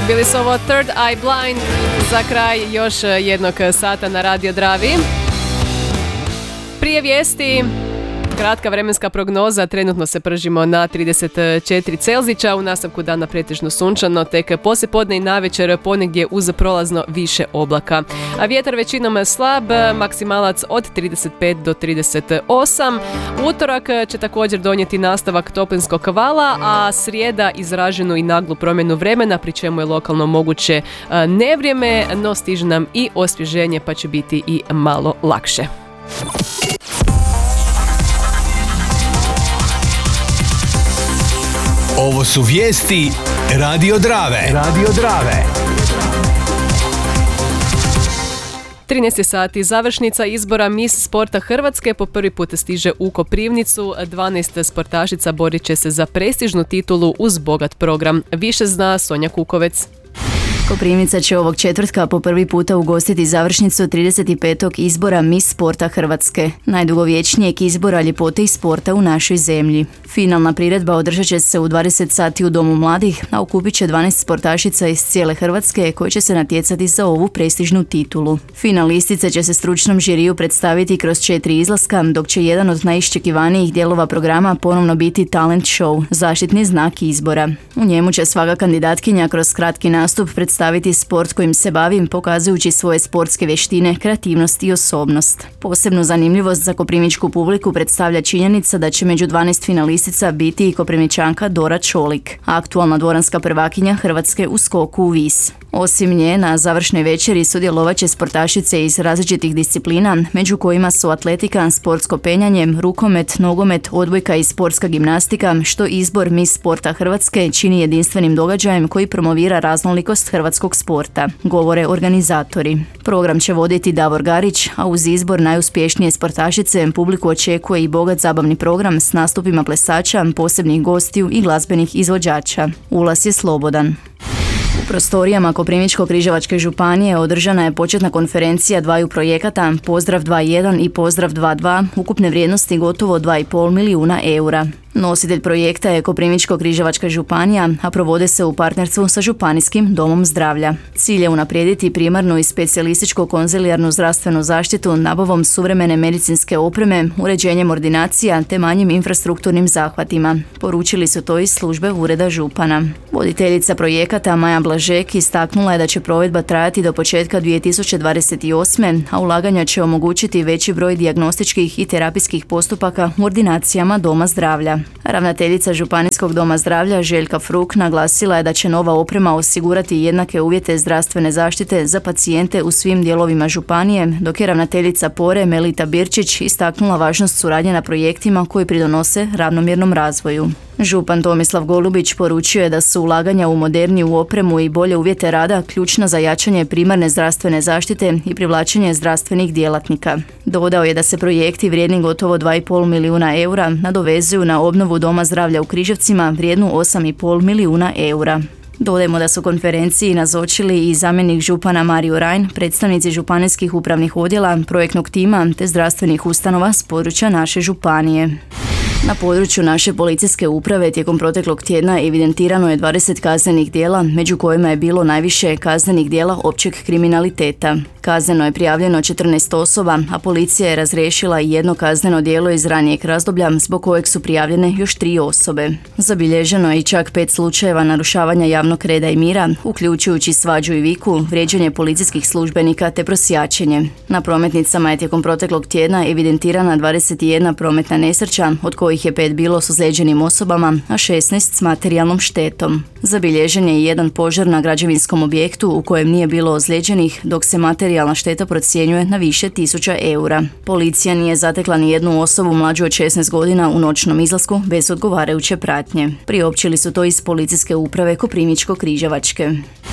Bili su ovo Third Eye Blind za kraj još jednog sata na Radio Dravi. Prije vijesti, kratka vremenska prognoza, trenutno se pržimo na 34 Celzića, u nastavku dana pretežno sunčano, tek poslijepodne i navečer ponegdje uz prolazno više oblaka. A vjetar većinom slab, maksimalac od 35 do 38. Utorak će također donijeti nastavak toplinskog vala, a srijeda izraženu i naglu promjenu vremena, pri čemu je lokalno moguće nevrijeme, no stiže nam i osvježenje pa će biti i malo lakše. Ovo su vijesti Radio Drave. Radio Drave. 13 sati, završnica izbora Miss Sporta Hrvatske po prvi put stiže u Koprivnicu. 12 sportašica borit će se za prestižnu titulu uz bogat program. Više zna Sonja Kukovec. Koprivnica će ovog četvrtka po prvi puta ugostiti završnicu 35. izbora Miss Sporta Hrvatske, najdugovječnijeg izbora ljepote i sporta u našoj zemlji. Finalna priredba održat će se u 20 sati u Domu mladih, a okupit će 12 sportašica iz cijele Hrvatske koje će se natjecati za ovu prestižnu titulu. Finalistice će se stručnom žiriju predstaviti kroz 4 izlaska, dok će jedan od najiščekivanijih dijelova programa ponovno biti talent show, zaštitni znak izbora. U njemu će svaka kandidatkinja kroz kratki nastup predstaviti sport kojim se bavim, pokazujući svoje sportske vještine, kreativnost i osobnost. Posebnu zanimljivost za koprivničku publiku predstavlja činjenica da će među 12 finalistica biti i Koprivničanka Dora Čolik, aktualna dvoranska prvakinja Hrvatske u skoku u vis. Osim nje, na završnoj večeri sudjelovat će sportašice iz različitih disciplina, među kojima su atletika, sportsko penjanje, rukomet, nogomet, odbojka i sportska gimnastika, što izbor Miss Sporta Hrvatske čini jedinstvenim događajem koji promovira raznolikost hrvatskog sporta, govore organizatori. Program će voditi Davor Garić, a uz izbor najuspješnije sportašice publiku očekuje i bogat zabavni program s nastupima plesača, posebnih gostiju i glazbenih izvođača. Ulaz je slobodan. U prostorijama Koprivničko-križevačke županije održana je početna konferencija dvaju projekata Pozdrav 2.1 i Pozdrav 2.2 ukupne vrijednosti gotovo 2,5 milijuna eura. Nositelj projekta je Koprivničko-križevačka županija, a provode se u partnerstvu sa Županijskim domom zdravlja. Cilj je unaprijediti primarnu i specijalističko-konzilijarnu zdravstvenu zaštitu nabavom suvremene medicinske opreme, uređenjem ordinacija te manjim infrastrukturnim zahvatima. Poručili su to iz službe Ureda župana. Voditeljica projekata Maja Blažek istaknula je da će provedba trajati do početka 2028. a ulaganja će omogućiti veći broj dijagnostičkih i terapijskih postupaka u ordinacijama doma zdravlja. Ravnateljica Županijskog doma zdravlja Željka Fruk naglasila je da će nova oprema osigurati jednake uvjete zdravstvene zaštite za pacijente u svim dijelovima županije, dok je ravnateljica Pore Melita Birčić istaknula važnost suradnje na projektima koji pridonose ravnomjernom razvoju. Župan Tomislav Golubić poručio je da su ulaganja u moderniju opremu i bolje uvjete rada ključna za jačanje primarne zdravstvene zaštite i privlačenje zdravstvenih djelatnika. Dodao je da se projekti vrijedni gotovo 2,5 milijuna eura nadovezuju na obnovu Doma zdravlja u Križevcima vrijednu 8,5 milijuna eura. Dodajmo da su konferenciji nazočili i zamjenik župana Mario Rajn, predstavnici županijskih upravnih odjela, projektnog tima te zdravstvenih ustanova s područja naše županije. Na području naše policijske uprave tijekom proteklog tjedna evidentirano je 20 kaznenih djela, među kojima je bilo najviše kaznenih djela općeg kriminaliteta. Kazneno je prijavljeno 14 osoba, a policija je razriješila i jedno kazneno djelo iz ranijeg razdoblja zbog kojeg su prijavljene još 3 osobe. Zabilježeno je i čak 5 slučajeva narušavanja javnog reda i mira, uključujući svađu i viku, vrijeđanje policijskih službenika te prosjačenje. Na prometnicama je tijekom proteklog tjedna evidentirana 21 prometna nesreća, od kojih je 5 bilo s ozlijeđenim osobama, a 16 s materijalnom štetom. Zabilježen je i jedan požar na građevinskom objektu u kojem nije bilo ozlijeđenih, dok se materijalna šteta procjenjuje na više tisuća eura. Policija nije zatekla ni jednu osobu mlađu od 16 godina u noćnom izlasku bez odgovarajuće pratnje. Priopćili su to iz policijske uprave Koprivničko-križevačke.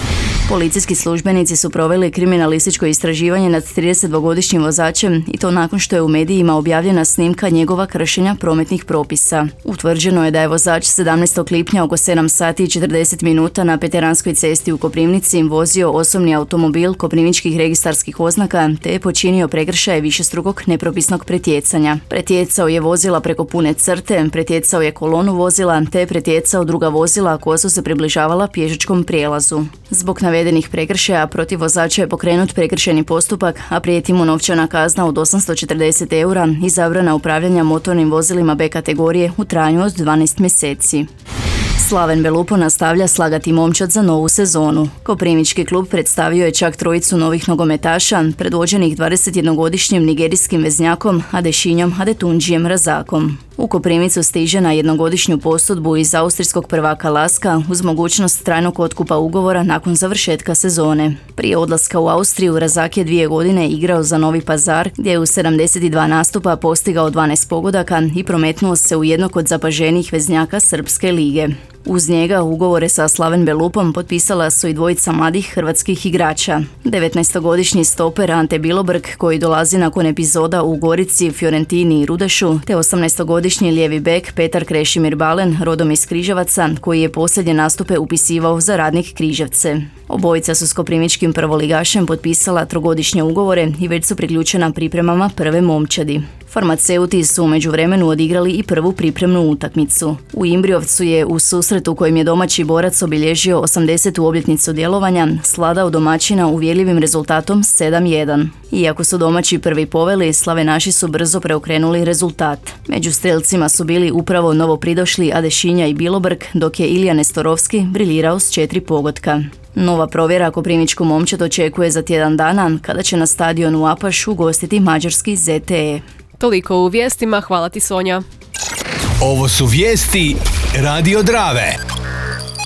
Policijski službenici su proveli kriminalističko istraživanje nad 32-godišnjim vozačem i to nakon što je u medijima objavljena snimka njegova kršenja prometnih propisa. Utvrđeno je da je vozač 17. lipnja oko 7 sati i 40 minuta na Peteranskoj cesti u Koprivnici vozio osobni automobil koprivničkih registarskih oznaka te je počinio prekršaj višestrukog nepropisnog pretjecanja. Pretjecao je vozila preko pune crte, pretjecao je kolonu vozila te je pretjecao druga vozila koja su se približavala pješačkom prijelazu. Zbog navedenih prekršaja protiv vozača je pokrenut prekršajni postupak, a prijeti mu novčana kazna od 840 eura i zabrana upravljanja motornim vozilima B kategorije u trajanju od 12 mjeseci. Slaven Belupo nastavlja slagati momčad za novu sezonu. Koprivnički klub predstavio je čak trojicu novih nogometaša, predvođenih 21-godišnjim nigerijskim veznjakom Adešinjom Adetundžijem Razakom. U Koprivnicu stiže na jednogodišnju posudbu iz austrijskog prvaka Laska uz mogućnost trajnog otkupa ugovora nakon završetka sezone. Prije odlaska u Austriju Razak je 2 godine igrao za Novi Pazar gdje je u 72 nastupa postigao 12 pogodaka i prometnuo se u jednog od zapaženijih veznjaka Srpske lige. Uz njega ugovore sa Slaven Belupom potpisala su i dvojica mladih hrvatskih igrača. 19-godišnji stoper Ante Bilobrg koji dolazi nakon epizoda u Gorici, Fiorentini i Rudešu, te 18-godišnji lijevi bek Petar Krešimir Balen, rodom iz Križevaca, koji je posljednje nastupe upisivao za Radnik Križevce. Obojica su s koprivničkim prvoligašem potpisala 3-godišnje ugovore i već su priključena pripremama prve momčadi. Farmaceuti su u međuvremenu odigrali i prvu pripremnu utakmicu. U Imbriovcu je u susretu kojem je domaći borac obilježio 80. obljetnicu djelovanja svladao domaćina uvjerljivim rezultatom 7:1. Iako su domaći prvi poveli, slavenaši su brzo preokrenuli rezultat. Među strelcima su bili upravo novopridošli Adešinja i Bilobrg, dok je Ilija Nestorovski briljirao s 4 pogotka. Nova provjera koprivničku momčad očekuje za tjedan dana kada će na stadionu Apaš ugostiti mađarski ZTE. Toliko u vijestima, hvala ti Sonja. Ovo su vijesti Radio Drave.